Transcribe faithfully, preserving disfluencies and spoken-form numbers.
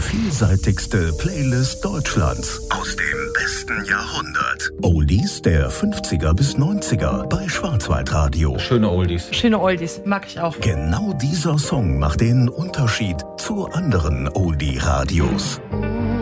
vielseitigste Playlist Deutschlands. Aus dem besten Jahrhundert. Oldies der fünfziger bis neunziger bei Schwarzwaldradio. Schöne Oldies. Schöne Oldies, mag ich auch. Genau dieser Song macht den Unterschied zu anderen Oldie-Radios.